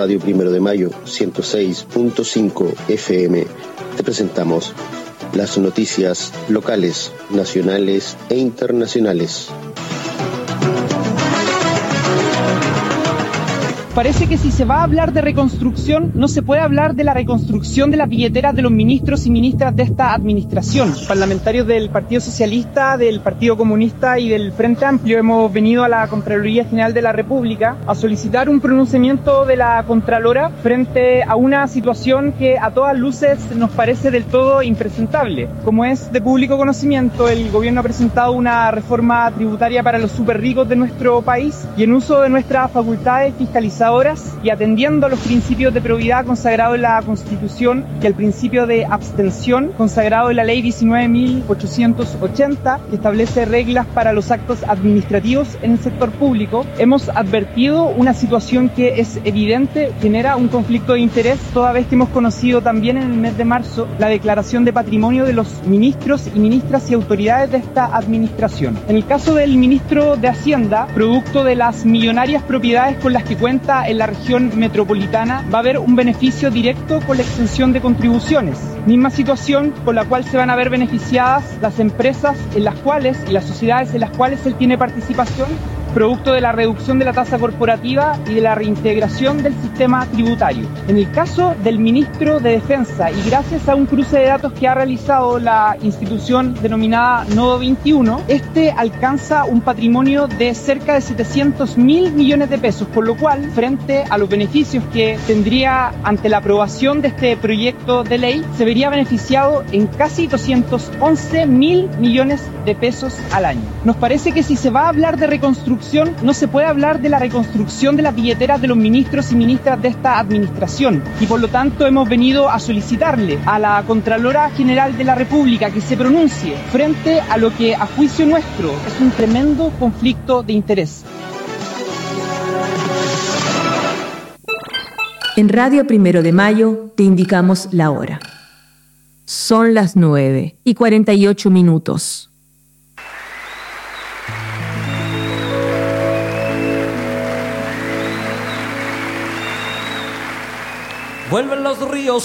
Radio Primero de Mayo 106.5 FM te presentamos las noticias locales, nacionales e internacionales. Parece que si se va a hablar de reconstrucción, no se puede hablar de la reconstrucción de las billeteras de los ministros y ministras de esta administración. Parlamentarios del Partido Socialista, del Partido Comunista y del Frente Amplio hemos venido a la Contraloría General de la República a solicitar un pronunciamiento de la Contralora frente a una situación que a todas luces nos parece del todo impresentable. Como es de público conocimiento, el gobierno ha presentado una reforma tributaria para los superricos de nuestro país y en uso de nuestras facultades fiscalizadoras y atendiendo a los principios de probidad consagrados en la Constitución y al principio de abstención consagrado en la Ley 19.880, que establece reglas para los actos administrativos en el sector público, hemos advertido una situación que es evidente, genera un conflicto de interés, toda vez que hemos conocido también en el mes de marzo la declaración de patrimonio de los ministros y ministras y autoridades de esta administración. En el caso del ministro de Hacienda, producto de las millonarias propiedades con las que cuenta en la región metropolitana, va a haber un beneficio directo con la exención de contribuciones. Misma situación con la cual se van a ver beneficiadas las empresas en las cuales y las sociedades en las cuales él tiene participación, producto de la reducción de la tasa corporativa y de la reintegración del sistema tributario. En el caso del ministro de Defensa, y gracias a un cruce de datos que ha realizado la institución denominada Nodo 21, este alcanza un patrimonio de cerca de 700.000 millones de pesos, por lo cual, frente a los beneficios que tendría ante la aprobación de este proyecto de ley, se vería beneficiado en casi 211.000 millones de pesos al año. Nos parece que si se va a hablar de reconstrucción, no se puede hablar de la reconstrucción de las billeteras de los ministros y ministras de esta administración y por lo tanto hemos venido a solicitarle a la Contralora General de la República que se pronuncie frente a lo que a juicio nuestro es un tremendo conflicto de interés. En Radio Primero de Mayo te indicamos la hora. Son las 9:48. Vuelven los ríos